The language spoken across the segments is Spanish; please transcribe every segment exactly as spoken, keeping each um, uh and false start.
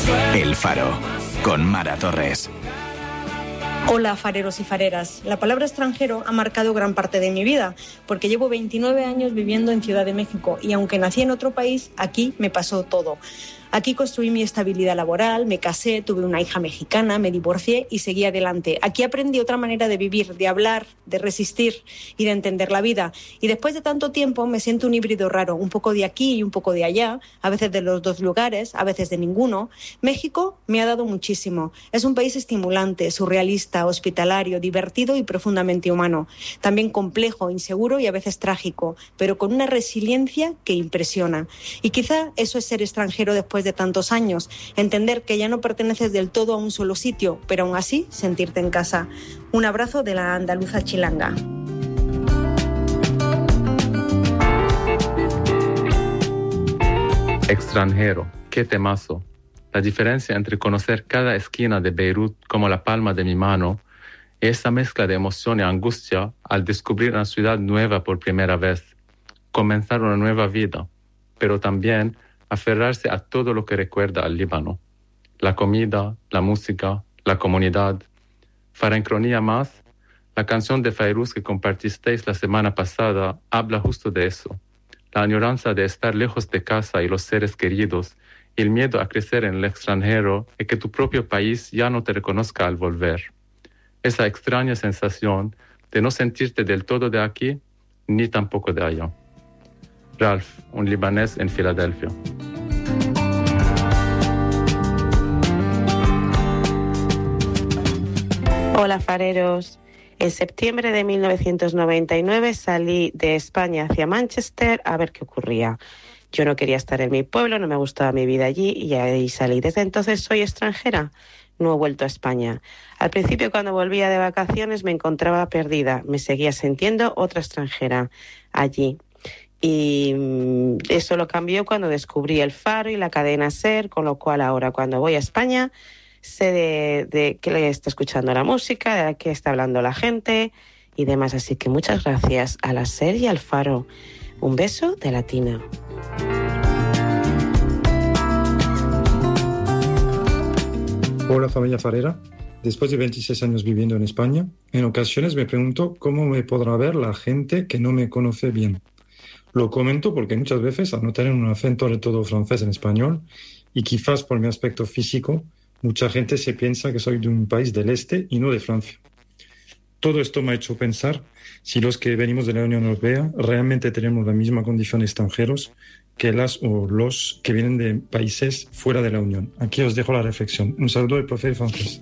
El Faro, con Mara Torres. Hola, fareros y fareras. La palabra extranjero ha marcado gran parte de mi vida, porque llevo veintinueve años viviendo en Ciudad de México y aunque nací en otro país, aquí me pasó todo. Aquí construí mi estabilidad laboral, me casé, tuve una hija mexicana, me divorcié y seguí adelante. Aquí aprendí otra manera de vivir, de hablar, de resistir y de entender la vida. Y después de tanto tiempo me siento un híbrido raro, un poco de aquí y un poco de allá, a veces de los dos lugares, a veces de ninguno. México me ha dado muchísimo. Es un país estimulante, surrealista, hospitalario, divertido y profundamente humano. También complejo, inseguro y a veces trágico, pero con una resiliencia que impresiona. Y quizá eso es ser extranjero después de tantos años, entender que ya no perteneces del todo a un solo sitio, pero aún así sentirte en casa. Un abrazo de la andaluza chilanga. Extranjero, qué temazo. La diferencia entre conocer cada esquina de Beirut como la palma de mi mano y esa mezcla de emoción y angustia al descubrir una ciudad nueva por primera vez, comenzar una nueva vida, pero también aferrarse a todo lo que recuerda al Líbano. La comida, la música, la comunidad. Farancronía más, la canción de Fairuz que compartisteis la semana pasada habla justo de eso. La añoranza de estar lejos de casa y los seres queridos, y el miedo a crecer en el extranjero y que tu propio país ya no te reconozca al volver. Esa extraña sensación de no sentirte del todo de aquí, ni tampoco de allá. Ralph, un libanés en Filadelfia. Hola, fareros. En septiembre de mil novecientos noventa y nueve salí de España hacia Manchester a ver qué ocurría. Yo no quería estar en mi pueblo, no me gustaba mi vida allí y ahí salí. Desde entonces soy extranjera. No he vuelto a España. Al principio, cuando volvía de vacaciones, me encontraba perdida. Me seguía sintiendo otra extranjera allí. Y eso lo cambió cuando descubrí el Faro y la cadena SER, con lo cual ahora cuando voy a España sé de, de qué le está escuchando la música, de qué está hablando la gente y demás. Así que muchas gracias a la SER y al Faro. Un beso de Latina. Hola, familia farera. Después de veintiséis años viviendo en España, en ocasiones me pregunto cómo me podrá ver la gente que no me conoce bien. Lo comento porque muchas veces, al no tener un acento de todo francés en español, y quizás por mi aspecto físico, mucha gente se piensa que soy de un país del este y no de Francia. Todo esto me ha hecho pensar si los que venimos de la Unión Europea realmente tenemos la misma condición de extranjeros que las o los que vienen de países fuera de la Unión. Aquí os dejo la reflexión. Un saludo del profe de francés.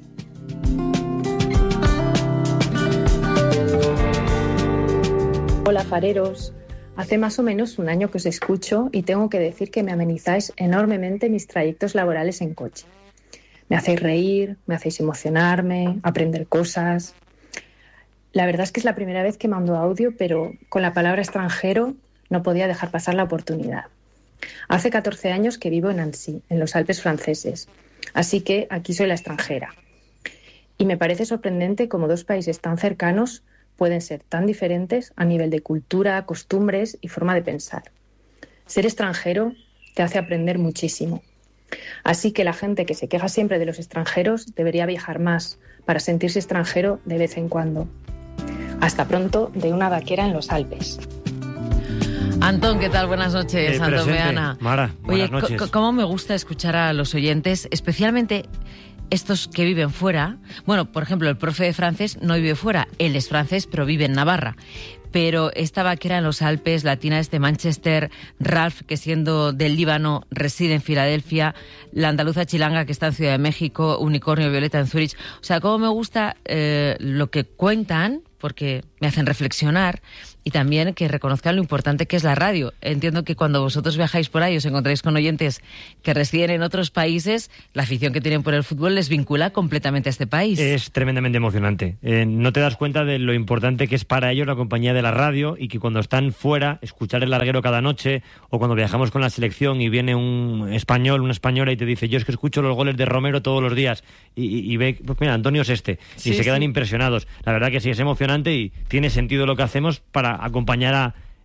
Hola, fareros. Hace más o menos un año que os escucho y tengo que decir que me amenizáis enormemente mis trayectos laborales en coche. Me hacéis reír, me hacéis emocionarme, aprender cosas. La verdad es que es la primera vez que mando audio, pero con la palabra extranjero no podía dejar pasar la oportunidad. Hace catorce años que vivo en Annecy, en los Alpes franceses, así que aquí soy la extranjera. Y me parece sorprendente cómo dos países tan cercanos pueden ser tan diferentes a nivel de cultura, costumbres y forma de pensar. Ser extranjero te hace aprender muchísimo. Así que la gente que se queja siempre de los extranjeros debería viajar más para sentirse extranjero de vez en cuando. Hasta pronto, de una vaquera en los Alpes. Antón, ¿qué tal? Buenas noches, Eh, Antón presente. Meana. Mara, buenas Oye, noches. c- cómo me gusta escuchar a los oyentes, especialmente estos que viven fuera. Bueno, por ejemplo, el profe de francés no vive fuera, él es francés, pero vive en Navarra. Pero esta vaquera en los Alpes, Latina es de Manchester, Ralph, que siendo del Líbano reside en Filadelfia, la andaluza chilanga que está en Ciudad de México, Unicornio Violeta en Zurich. O sea, cómo me gusta eh, lo que cuentan, porque me hacen reflexionar, y también que reconozcan lo importante que es la radio. Entiendo que cuando vosotros viajáis por ahí os encontráis con oyentes que residen en otros países, la afición que tienen por el fútbol les vincula completamente a este país. Es tremendamente emocionante. Eh, no te das cuenta de lo importante que es para ellos la compañía de la radio y que cuando están fuera, escuchar el larguero cada noche o cuando viajamos con la selección y viene un español, una española y te dice yo es que escucho los goles de Romero todos los días y, y, y ve, pues mira, Antonio es este. Y Sí, se quedan sí. impresionados. La verdad que sí, es emocionante y tiene sentido lo que hacemos para acompañar a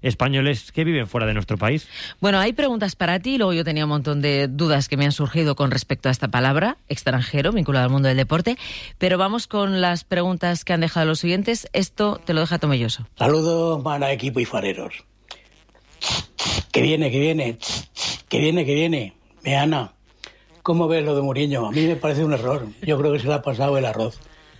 españoles que viven fuera de nuestro país. Bueno, hay preguntas para ti, luego yo tenía un montón de dudas que me han surgido con respecto a esta palabra, extranjero, vinculado al mundo del deporte, pero vamos con las preguntas que han dejado los oyentes. Esto te lo deja Tomelloso. Saludos, mana, equipo y fareros. Que viene, que viene, que viene, que viene. Meana, ¿cómo ves lo de Mourinho? A mí me parece un error. Yo creo que se le ha pasado el arroz.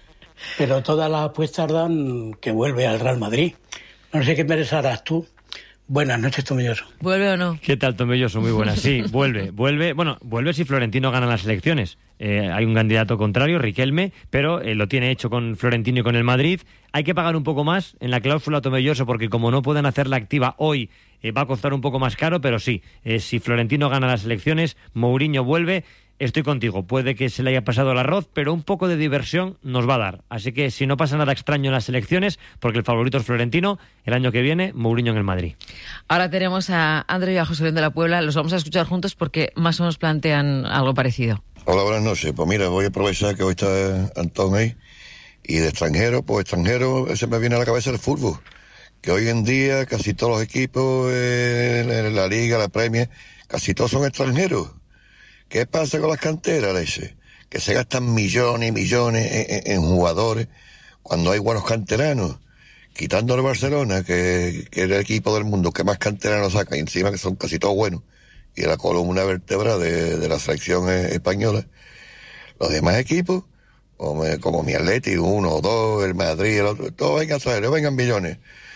Pero todas las apuestas dan que vuelve al Real Madrid. No sé qué pensarás tú. Buenas noches, Tomelloso. ¿Vuelve o no? ¿Qué tal, Tomelloso? Muy buenas. Sí, vuelve. Vuelve. Bueno, vuelve si Florentino gana las elecciones. Eh, hay un candidato contrario, Riquelme, pero eh, lo tiene hecho con Florentino y con el Madrid. Hay que pagar un poco más en la cláusula, Tomelloso, porque como no pueden hacerla activa hoy, eh, va a costar un poco más caro, pero sí, eh, si Florentino gana las elecciones, Mourinho vuelve. Estoy contigo, puede que se le haya pasado el arroz, pero un poco de diversión nos va a dar. Así que si no pasa nada extraño en las elecciones, porque el favorito es Florentino, el año que viene, Mourinho en el Madrid. Ahora tenemos a André y a José Luis de la Puebla, los vamos a escuchar juntos porque más o menos plantean algo parecido. Hola, buenas noches. Pues mira, voy a aprovechar que hoy está Antón ahí, y de extranjero, pues extranjero, se me viene a la cabeza el fútbol. Que hoy en día casi todos los equipos, eh, en la Liga, la Premier, casi todos son extranjeros. ¿Qué pasa con las canteras, leche? Que se gastan millones y millones en, en, en jugadores cuando hay buenos canteranos. Quitando el Barcelona, que, que es el equipo del mundo que más canteranos saca, y encima que son casi todos buenos, y la columna vertebral de, de la selección española. Los demás equipos, como, como mi Atleti, uno o dos, el Madrid, el otro, todos vengan a traer, vengan millones.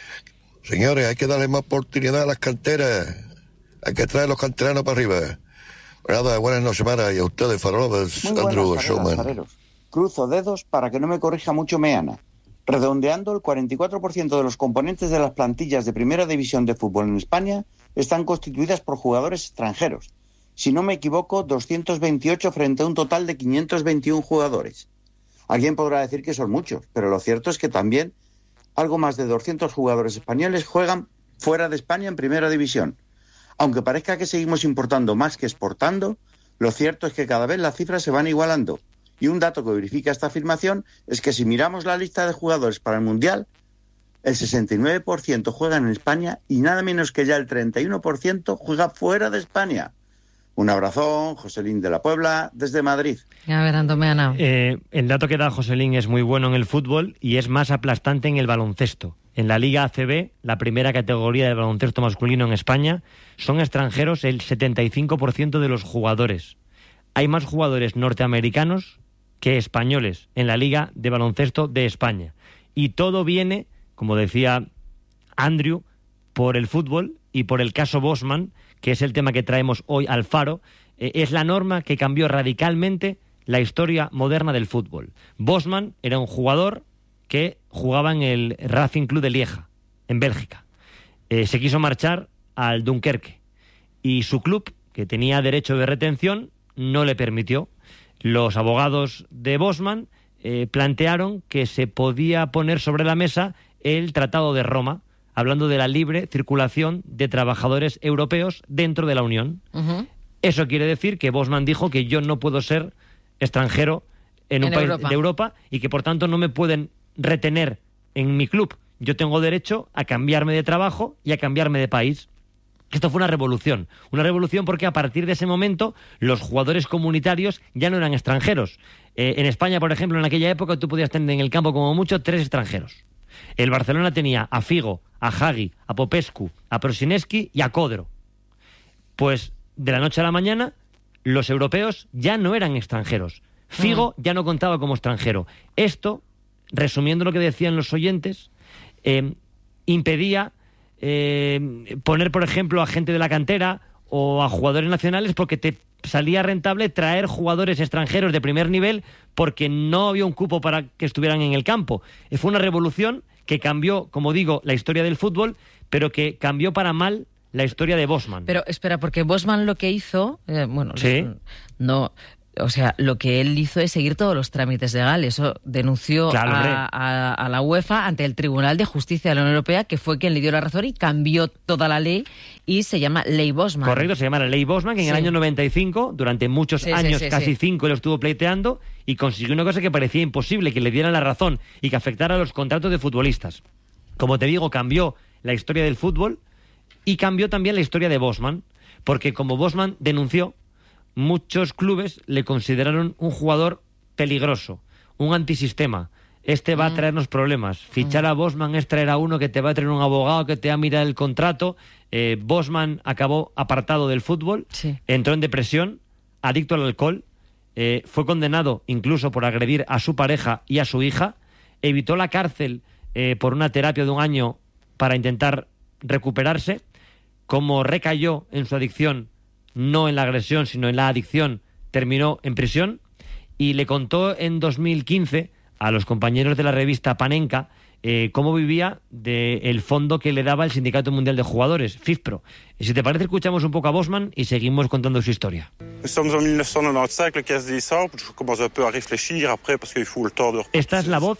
Señores, hay que darle más oportunidad a las canteras. Hay que traer los canteranos para arriba. Nada, buenas noches, Mara, y a ustedes, farolas, Andrew Showman. Fareros. Cruzo dedos para que no me corrija mucho Meana. Redondeando, el cuarenta y cuatro por ciento de los componentes de las plantillas de primera división de fútbol en España están constituidas por jugadores extranjeros. Si no me equivoco, doscientos veintiocho frente a un total de quinientos veintiuno jugadores. Alguien podrá decir que son muchos, pero lo cierto es que también algo más de doscientos jugadores españoles juegan fuera de España en primera división. Aunque parezca que seguimos importando más que exportando, lo cierto es que cada vez las cifras se van igualando. Y un dato que verifica esta afirmación es que si miramos la lista de jugadores para el Mundial, el sesenta y nueve por ciento juegan en España y nada menos que ya el treinta y uno por ciento juega fuera de España. Un abrazón, Joselín de la Puebla, desde Madrid. A ver, Antomeana. Eh, el dato que da Joselín es muy bueno en el fútbol y es más aplastante en el baloncesto. En la Liga A C B, la primera categoría de baloncesto masculino en España, son extranjeros el setenta y cinco por ciento de los jugadores. Hay más jugadores norteamericanos que españoles en la Liga de Baloncesto de España. Y todo viene, como decía Andrew, por el fútbol y por el caso Bosman, que es el tema que traemos hoy al Faro. Eh, es la norma que cambió radicalmente la historia moderna del fútbol. Bosman era un jugador que jugaba en el Racing Club de Lieja, en Bélgica. Eh, se quiso marchar al Dunkerque y su club, que tenía derecho de retención, no le permitió. Los abogados de Bosman eh, plantearon que se podía poner sobre la mesa el Tratado de Roma, hablando de la libre circulación de trabajadores europeos dentro de la Unión. Uh-huh. Eso quiere decir que Bosman dijo que yo no puedo ser extranjero en un en país Europa. de Europa y que por tanto no me pueden retener en mi club. Yo tengo derecho a cambiarme de trabajo y a cambiarme de país. Esto fue una revolución. Una revolución porque a partir de ese momento los jugadores comunitarios ya no eran extranjeros. Eh, en España, por ejemplo, en aquella época tú podías tener en el campo como mucho tres extranjeros. El Barcelona tenía a Figo, a Hagi, a Popescu, a Prosineski y a Codro. Pues de la noche a la mañana los europeos ya no eran extranjeros. Figo uh-huh. ya no contaba como extranjero. Esto, resumiendo lo que decían los oyentes, eh, impedía eh, poner, por ejemplo, a gente de la cantera o a jugadores nacionales porque te salía rentable traer jugadores extranjeros de primer nivel porque no había un cupo para que estuvieran en el campo. Fue una revolución que cambió, como digo, la historia del fútbol, pero que cambió para mal la historia de Bosman. Pero espera, porque Bosman lo que hizo, eh, bueno, ¿sí? no, o sea, lo que él hizo es seguir todos los trámites legales. Eso denunció claro, a, a, a la UEFA ante el Tribunal de Justicia de la Unión Europea, que fue quien le dio la razón y cambió toda la ley y se llama Ley Bosman. Correcto, se llama la Ley Bosman, que en sí. el año noventa y cinco, durante muchos sí, años, sí, sí, casi sí. cinco, lo estuvo pleiteando y consiguió una cosa que parecía imposible, que le dieran la razón y que afectara a los contratos de futbolistas. Como te digo, cambió la historia del fútbol, Y cambió también la historia de Bosman, porque como Bosman denunció, muchos clubes le consideraron un jugador peligroso, un antisistema. Este va mm. a traernos problemas. Fichar mm. a Bosman es traer a uno que te va a traer un abogado que te va a mirar el contrato. Eh, Bosman acabó apartado del fútbol, sí. entró en depresión, adicto al alcohol, eh, fue condenado incluso por agredir a su pareja y a su hija, evitó la cárcel eh, por una terapia de un año para intentar recuperarse. Como recayó en su adicción, no en la agresión, sino en la adicción, terminó en prisión y le contó en dos mil quince a los compañeros de la revista Panenka eh, cómo vivía del fondo que le daba el Sindicato Mundial de Jugadores, FIFPro. Y si te parece, escuchamos un poco a Bosman y seguimos contando su historia. Esta es la voz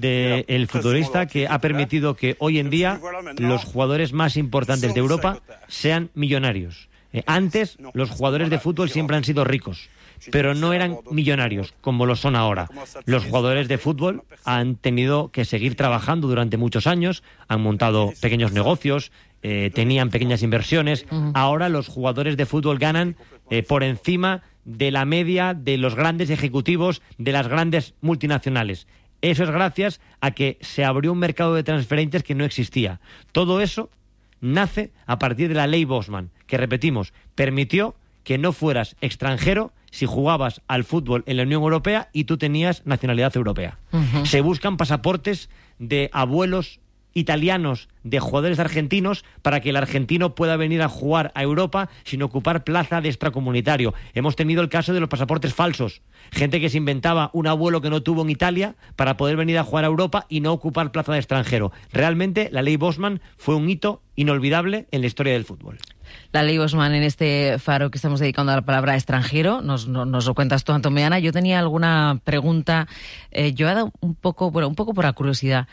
del futbolista que ha permitido que hoy en día los jugadores más importantes de Europa sean millonarios. Eh, antes, los jugadores de fútbol siempre han sido ricos, pero no eran millonarios como lo son ahora. Los jugadores de fútbol han tenido que seguir trabajando durante muchos años, han montado pequeños negocios, eh, tenían pequeñas inversiones. Ahora los jugadores de fútbol ganan eh, por encima de la media de los grandes ejecutivos de las grandes multinacionales. Eso es gracias a que se abrió un mercado de transferentes que no existía. Todo eso nace a partir de la ley Bosman, que, repetimos, permitió que no fueras extranjero si jugabas al fútbol en la Unión Europea y tú tenías nacionalidad europea. Uh-huh. Se buscan pasaportes de abuelos italianos de jugadores argentinos para que el argentino pueda venir a jugar a Europa sin ocupar plaza de extracomunitario. Hemos tenido el caso de los pasaportes falsos. Gente que se inventaba un abuelo que no tuvo en Italia para poder venir a jugar a Europa y no ocupar plaza de extranjero. Realmente la ley Bosman fue un hito inolvidable en la historia del fútbol. La ley Bosman, en este faro que estamos dedicando a la palabra extranjero, nos, nos, nos lo cuentas tú, Antomeana. Yo tenía alguna pregunta, eh, yo he dado un poco, bueno, un poco por la curiosidad.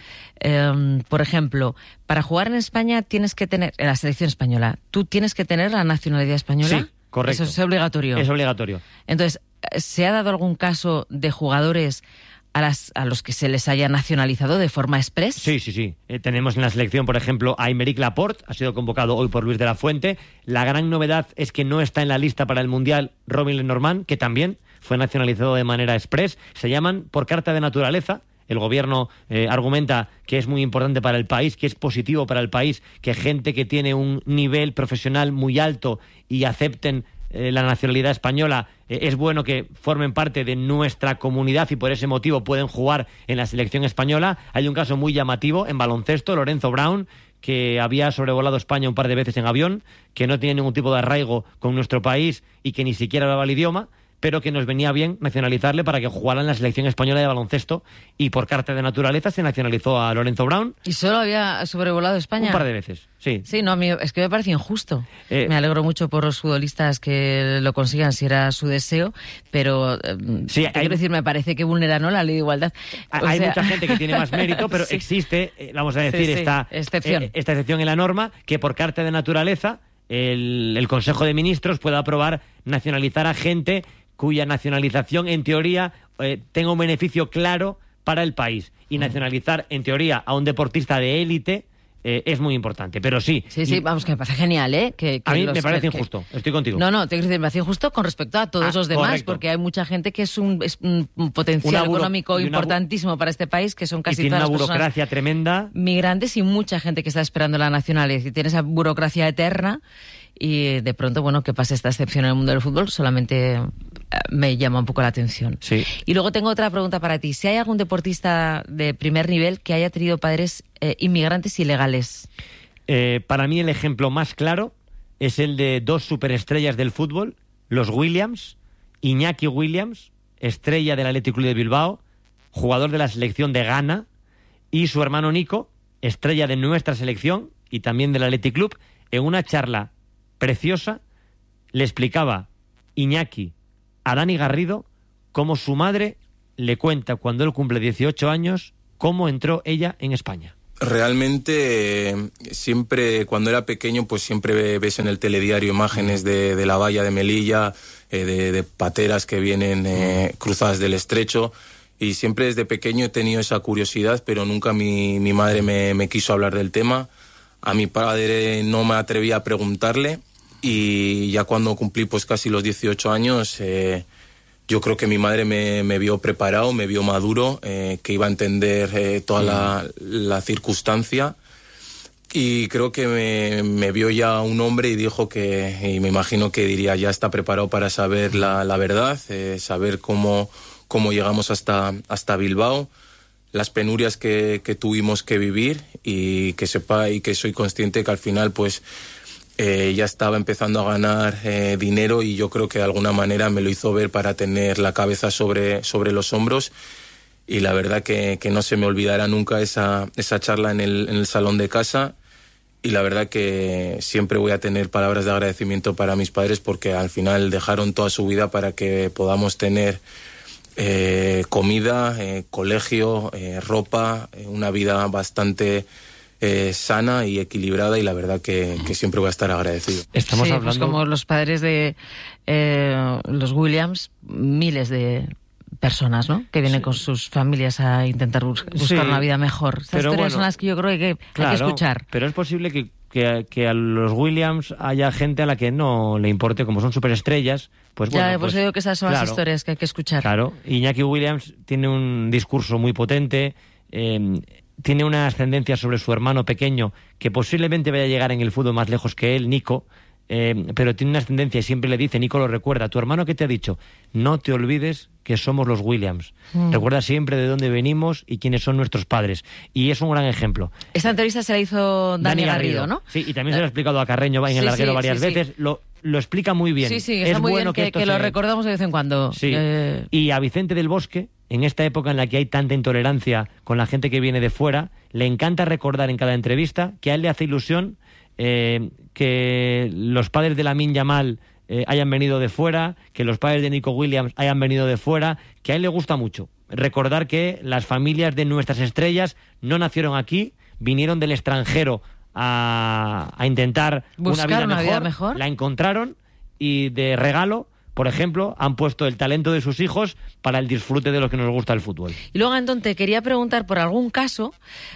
Eh, por ejemplo, para jugar en España tienes que tener, en la selección española, ¿tú tienes que tener la nacionalidad española? Sí, correcto. Eso es obligatorio. Es obligatorio. Entonces, ¿se ha dado algún caso de jugadores a, las, a los que se les haya nacionalizado de forma express? Sí, sí, sí. Eh, tenemos en la selección, por ejemplo, a Aymeric Laporte, ha sido convocado hoy por Luis de la Fuente. La gran novedad es que no está en la lista para el Mundial Robin Lenormand, que también fue nacionalizado de manera express. Se llaman por carta de naturaleza. El gobierno eh, argumenta que es muy importante para el país, que es positivo para el país, que gente que tiene un nivel profesional muy alto y acepten eh, la nacionalidad española, eh, es bueno que formen parte de nuestra comunidad y por ese motivo pueden jugar en la selección española. Hay un caso muy llamativo en baloncesto, Lorenzo Brown, que había sobrevolado España un par de veces en avión, que no tenía ningún tipo de arraigo con nuestro país y que ni siquiera hablaba el idioma, pero que nos venía bien nacionalizarle para que jugara en la selección española de baloncesto, y por carta de naturaleza se nacionalizó a Lorenzo Brown. ¿Y solo había sobrevolado España? Un par de veces, sí. Sí, no, a mí es que me parece injusto. Eh, me alegro mucho por los futbolistas que lo consigan si era su deseo, pero eh, sí, hay, quiero decir, me parece que vulnera, ¿no?, la ley de igualdad. O hay sea... mucha gente que tiene más mérito, pero sí. existe, eh, vamos a decir, sí, sí. Esta, excepción. Eh, esta excepción en la norma, que por carta de naturaleza el, el Consejo de Ministros pueda aprobar nacionalizar a gente cuya nacionalización, en teoría, eh, tenga un beneficio claro para el país. Y nacionalizar, en teoría, a un deportista de élite eh, es muy importante. Pero sí... Sí, sí, y... vamos, que me parece genial, ¿eh? Que, que a mí los, me parece que, injusto, estoy contigo. No, no, te quiero decir, me parece injusto con respecto a todos ah, los demás, correcto. porque hay mucha gente que es un, es un potencial buro... económico una importantísimo para este país, que son casi y tiene todas una las burocracia tremenda. Migrantes y mucha gente que está esperando la nacionalidad. Y tiene esa burocracia eterna. Y de pronto, bueno, que pase esta excepción en el mundo del fútbol solamente me llama un poco la atención. Sí. Y luego tengo otra pregunta para ti. Si hay algún deportista de primer nivel que haya tenido padres eh, inmigrantes ilegales. Eh, para mí el ejemplo más claro es el de dos superestrellas del fútbol, los Williams, Iñaki Williams, estrella del Athletic Club de Bilbao, jugador de la selección de Ghana, y su hermano Nico, estrella de nuestra selección y también del Athletic Club. En una charla preciosa le explicaba Iñaki a Dani Garrido cómo su madre le cuenta, cuando él cumple dieciocho años, cómo entró ella en España. Realmente, eh, siempre, cuando era pequeño, pues siempre ves en el telediario imágenes de, de la valla de Melilla, eh, de, de pateras que vienen eh, cruzadas del estrecho, y siempre desde pequeño he tenido esa curiosidad, pero nunca mi, mi madre me, me quiso hablar del tema, A mi padre no me atreví a preguntarle, y ya cuando cumplí pues casi los dieciocho años, eh, yo creo que mi madre me, me vio preparado, me vio maduro, eh, que iba a entender eh, toda la, la circunstancia, y creo que me, me vio ya un hombre y dijo que, y me imagino que diría, ya está preparado para saber la, la verdad, eh, saber cómo, cómo llegamos hasta, hasta Bilbao, las penurias que, que tuvimos que vivir, y que sepa y que soy consciente que al final pues eh, ya estaba empezando a ganar eh, dinero, y yo creo que de alguna manera me lo hizo ver para tener la cabeza sobre, sobre los hombros. Y la verdad que, que no se me olvidará nunca esa, esa charla en el, en el salón de casa, y la verdad que siempre voy a tener palabras de agradecimiento para mis padres, porque al final dejaron toda su vida para que podamos tener eh, comida, eh, colegio, eh, ropa, eh, una vida bastante eh, sana y equilibrada, y la verdad que, que siempre voy a estar agradecido. Estamos sí, hablando... pues como los padres de eh, los Williams, miles de personas, ¿no?, que vienen sí. con sus familias a intentar bus buscar sí, una vida mejor. Estas historias bueno, son las que yo creo que, que claro, hay que escuchar. Pero es posible que, que, que a los Williams haya gente a la que no le importe, como son superestrellas, pues bueno... Ya, pues, pues digo que esas son claro, las historias que hay que escuchar. Claro, Iñaki Williams tiene un discurso muy potente, eh, tiene una ascendencia sobre su hermano pequeño, que posiblemente vaya a llegar en el fútbol más lejos que él, Nico, Eh, pero tiene una ascendencia, y siempre le dice, Nico lo recuerda, tu hermano que te ha dicho, no te olvides que somos los Williams, mm. recuerda siempre de dónde venimos y quiénes son nuestros padres, y es un gran ejemplo. Esta entrevista se la hizo Dani, Dani Garrido, Garrido, ¿no? Sí, y también se lo ha explicado a Carreño en sí, el larguero sí, varias sí, veces, sí. Lo, lo explica muy bien. Sí, sí, está es muy bueno bien que, que, que lo se... recordamos de vez en cuando. Sí. Eh... Y a Vicente del Bosque, en esta época en la que hay tanta intolerancia con la gente que viene de fuera, le encanta recordar en cada entrevista que a él le hace ilusión Eh, que los padres de Lamine Yamal eh, hayan venido de fuera, que los padres de Nico Williams hayan venido de fuera, que a él le gusta mucho recordar que las familias de nuestras estrellas no nacieron aquí, vinieron del extranjero a, a intentar buscar una, vida, una mejor, vida mejor, la encontraron, y de regalo, por ejemplo, han puesto el talento de sus hijos para el disfrute de los que nos gusta el fútbol. Y luego, Antón, te quería preguntar por algún caso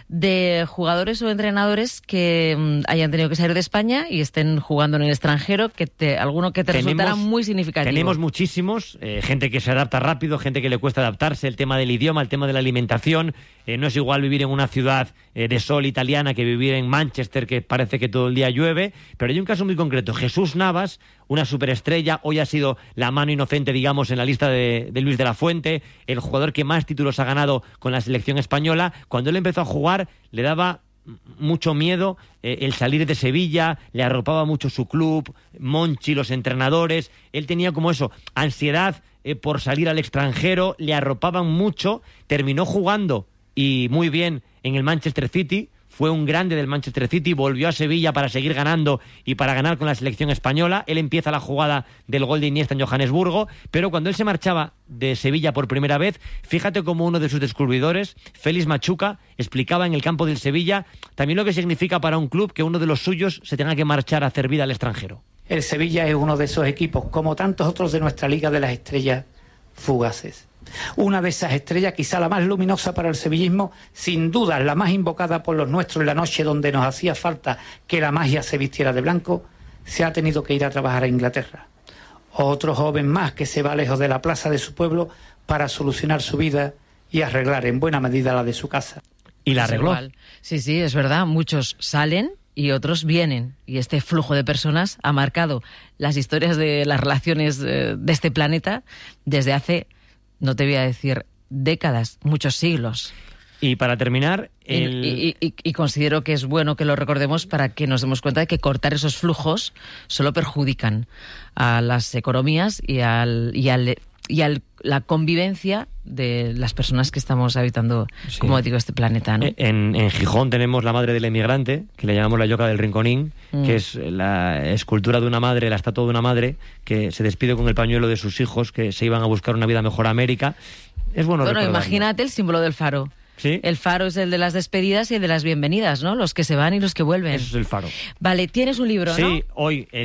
de jugadores o entrenadores que um, hayan tenido que salir de España y estén jugando en el extranjero, que te, alguno que te tenemos, resultara muy significativo. Tenemos muchísimos, eh, gente que se adapta rápido, gente que le cuesta adaptarse, el tema del idioma, el tema de la alimentación. Eh, no es igual vivir en una ciudad eh, de sol italiana que vivir en Manchester, que parece que todo el día llueve. Pero hay un caso muy concreto. Jesús Navas, una superestrella, hoy ha sido la mano inocente, digamos, en la lista de, de Luis de la Fuente, el jugador que más títulos ha ganado con la selección española. Cuando él empezó a jugar, le daba mucho miedo eh, el salir de Sevilla, le arropaba mucho su club, Monchi, los entrenadores. Él tenía como eso, ansiedad eh, por salir al extranjero, le arropaban mucho. Terminó jugando, y muy bien, en el Manchester City. Fue un grande del Manchester City, volvió a Sevilla para seguir ganando y para ganar con la selección española. Él empieza la jugada del gol de Iniesta en Johannesburgo, pero cuando él se marchaba de Sevilla por primera vez, fíjate cómo uno de sus descubridores, Félix Machuca, explicaba en el campo del Sevilla también lo que significa para un club que uno de los suyos se tenga que marchar a hacer vida al extranjero. El Sevilla es uno de esos equipos, como tantos otros de nuestra Liga de las Estrellas, fugaces. Una de esas estrellas, quizá la más luminosa para el sevillismo, sin duda la más invocada por los nuestros en la noche donde nos hacía falta que la magia se vistiera de blanco, se ha tenido que ir a trabajar a Inglaterra. Otro joven más que se va lejos de la plaza de su pueblo para solucionar su vida y arreglar en buena medida la de su casa. Y la arregló. Sí, sí, es verdad, muchos salen y otros vienen, y este flujo de personas ha marcado las historias de las relaciones de este planeta desde hace, no te voy a decir décadas, muchos siglos. Y para terminar... El... Y, y, y, y considero que es bueno que lo recordemos para que nos demos cuenta de que cortar esos flujos solo perjudican a las economías y al... Y al y a la convivencia de las personas que estamos habitando, sí, como digo, este planeta, ¿no? En, en Gijón tenemos la madre del emigrante, que le llamamos la Yoca del Rinconín, mm. que es la escultura de una madre, la estatua de una madre, que se despide con el pañuelo de sus hijos, que se iban a buscar una vida mejor a América. Es bueno Bueno, recordarlo. Imagínate el símbolo del faro. ¿Sí? El faro es el de las despedidas y el de las bienvenidas, ¿no? Los que se van y los que vuelven. Eso es el faro. Vale, tienes un libro, sí, ¿no? Sí, hoy...